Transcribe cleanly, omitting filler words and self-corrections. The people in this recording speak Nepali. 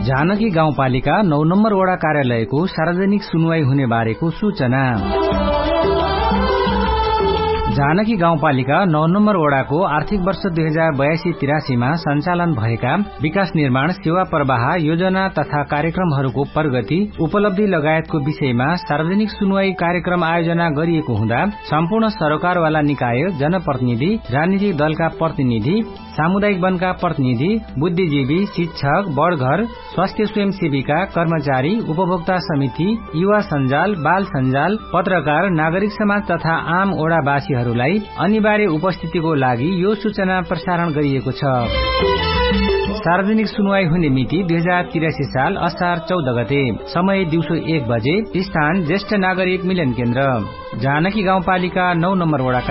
जानकी गाउँपालिका 9 नम्बर वडा कार्यालयको सार्वजनिक सुनवाई हुने बारेको सूचना। जानकी गाउँपालिका 9 नम्बर वडाको आर्थिक वर्ष 2082-83 मा सञ्चालन भएका विकास निर्माण, सेवा प्रवाह, योजना तथा कार्यक्रमहरूको प्रगति, उपलब्धि लगायतको विषयमा सार्वजनिक सुनवाई कार्यक्रम आयोजना गरिएको हुँदा सम्पूर्ण सरकारवाला निकाय, जनप्रतिनिधि, राजनीतिक दलका प्रतिनिधि, सामुदायिक वनका प्रतिनिधि, बुद्धिजीवी, शिक्षक, बडघर, स्वास्थ्य स्वयंसेविका, कर्मचारी, उपभोक्ता समिति, युवा सञ्जाल, बाल सञ्जाल, पत्रकार, नागरिक समाज तथा आम ओडावासीहरूलाई अनिवार्य उपस्थितिको लागि यो सूचना प्रसारण गरिएको छ। सार्वजनिक सुनवाई हुने मिति 2083 साल असार 14 गते, समय दिउँसो 1 बजे, स्थान ज्येष्ठ नागरिक मिलन केन्द्र, जानकी गाउँपालिका 9 नम्बर वडा